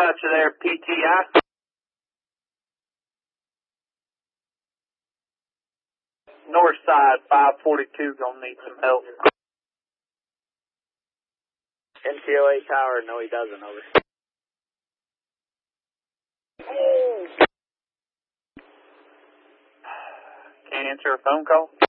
Gotcha there, PTI. North side, 542, gonna need some help. NTOA tower, no he doesn't, over. Can't answer a phone call?